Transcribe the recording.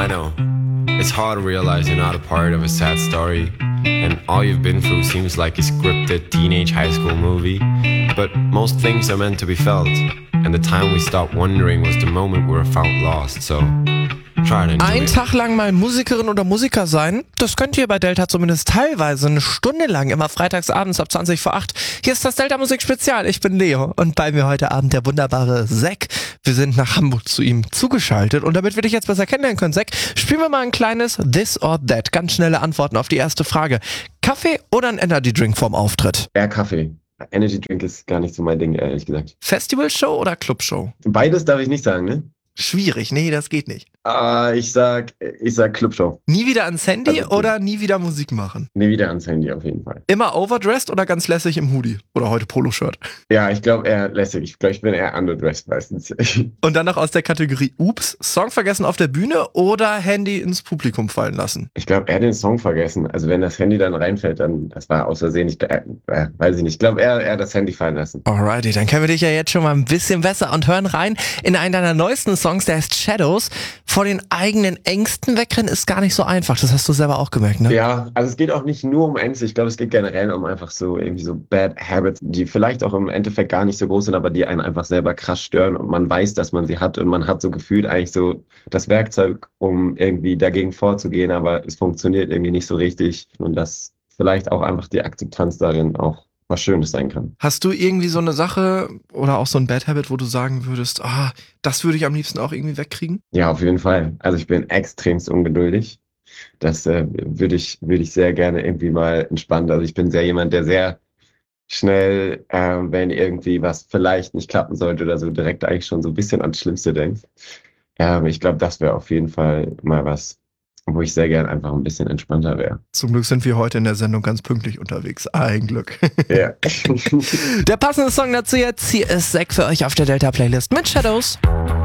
I know. It's hard to realize you're not a part of a sad story, and all you've been through seems like a scripted teenage high school movie. But most things are meant to be felt, and the time we stopped wondering was the moment we were found lost, so try to enjoy Ein it. Tag lang mal Musikerin oder Musiker sein, das könnt ihr bei Delta zumindest teilweise eine Stunde lang, immer freitags abends ab 20 vor 8. Hier ist das Delta Musik Spezial, ich bin Leo und bei mir heute Abend der wunderbare Zack. Wir sind nach Hamburg zu ihm zugeschaltet und damit wir dich jetzt besser kennenlernen können, Zack, spielen wir mal ein kleines This or That. Ganz schnelle Antworten auf die erste Frage. Kaffee oder ein Energy Drink vorm Auftritt? Eher Kaffee. Energy Drink ist gar nicht so mein Ding, ehrlich gesagt. Festivalshow oder Clubshow? Beides darf ich nicht sagen, ne? Schwierig, nee, das geht nicht. Ich sag Clubshow. Nie wieder ans Handy Also, oder nie wieder Musik machen? Nie wieder ans Handy auf jeden Fall. Immer overdressed oder ganz lässig im Hoodie? Oder heute Poloshirt? Ja, ich glaube eher lässig. Ich glaube, ich bin eher underdressed meistens. Und dann noch aus der Kategorie Ups, Song vergessen auf der Bühne oder Handy ins Publikum fallen lassen? Ich glaube, eher den Song vergessen. Also wenn das Handy dann reinfällt, dann, das war aus Versehen, weiß ich nicht. Ich glaube, eher das Handy fallen lassen. Alrighty, dann kennen wir dich ja jetzt schon mal ein bisschen besser und hören rein in einen deiner neuesten Songs, der heißt Shadows. Vor den eigenen Ängsten wegrennen ist gar nicht so einfach. Das hast du selber auch gemerkt, ne? Ja, also es geht auch nicht nur um Ängste. Ich glaube, es geht generell um einfach so irgendwie so Bad Habits, die vielleicht auch im Endeffekt gar nicht so groß sind, aber die einen einfach selber krass stören und man weiß, dass man sie hat und man hat so gefühlt eigentlich so das Werkzeug, um irgendwie dagegen vorzugehen, aber es funktioniert irgendwie nicht so richtig und dass vielleicht auch einfach die Akzeptanz darin auch was Schönes sein kann. Hast du irgendwie so eine Sache oder auch so ein Bad Habit, wo du sagen würdest, das würde ich am liebsten auch irgendwie wegkriegen? Ja, auf jeden Fall. Also ich bin extremst ungeduldig. Das würde ich sehr gerne irgendwie mal entspannen. Also ich bin sehr jemand, der sehr schnell, wenn irgendwie was vielleicht nicht klappen sollte oder so, direkt eigentlich schon so ein bisschen ans Schlimmste denkt. Ich glaube, das wäre auf jeden Fall mal was, wo ich sehr gern einfach ein bisschen entspannter wäre. Zum Glück sind wir heute in der Sendung ganz pünktlich unterwegs. Ein Glück. Ja. Der passende Song dazu jetzt, hier ist Zack für euch auf der Delta Playlist mit Shadows.